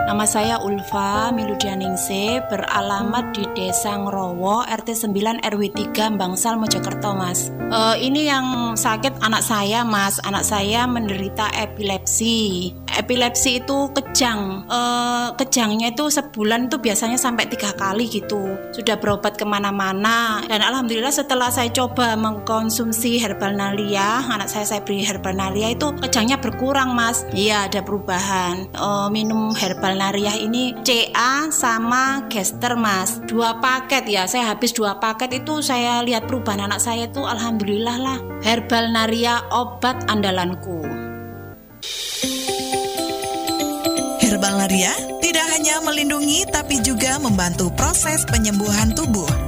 Nama saya Ulfa Miludianingsih, beralamat di Desa Ngrowo, RT 9 RW 3 Bangsal, Mojokerto, Mas. Ini yang sakit anak saya, Mas. Anak saya menderita epilepsi. Epilepsi itu kejang. Kejangnya itu sebulan tuh biasanya sampai 3 kali gitu. Sudah berobat kemana-mana. Dan alhamdulillah setelah saya coba mengkonsumsi Herbalnalia, anak saya beri Herbalnalia, itu kejangnya berkurang, Mas. Iya, ada perubahan. Minum Herbalnalia ini CA sama Gester, Mas. 2 paket ya, saya habis 2 paket itu saya lihat perubahan anak saya itu alhamdulillah lah. Herbalnalia obat andalanku. Herbalnalia tidak hanya melindungi tapi juga membantu proses penyembuhan tubuh.